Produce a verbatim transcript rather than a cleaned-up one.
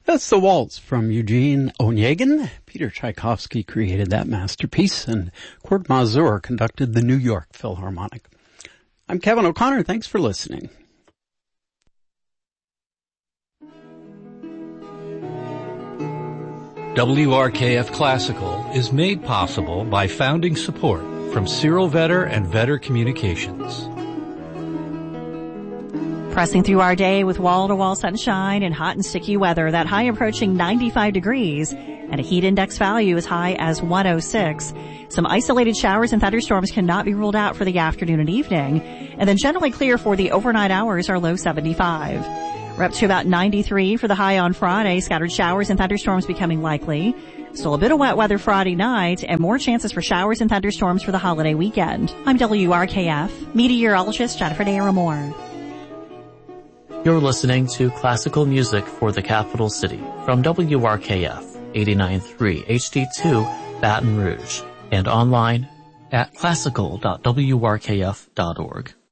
That's the waltz from Eugene Onegin. Peter Tchaikovsky created that masterpiece, and Kurt Masur conducted the New York Philharmonic. I'm Kevin O'Connor. Thanks for listening. W R K F Classical is made possible by founding support from Cyril Vetter and Vetter Communications. Pressing through our day with wall-to-wall sunshine and hot and sticky weather, that high approaching ninety-five degrees and a heat index value as high as one oh six. Some isolated showers and thunderstorms cannot be ruled out for the afternoon and evening, and then generally clear for the overnight hours, our low seventy-five. We're up to about ninety-three for the high on Friday, scattered showers and thunderstorms becoming likely. Still a bit of wet weather Friday night, and more chances for showers and thunderstorms for the holiday weekend. I'm W R K F meteorologist Jennifer Daramore. You're listening to classical music for the capital city from W R K F eighty-nine point three H D two Baton Rouge and online at classical dot w r k f dot org.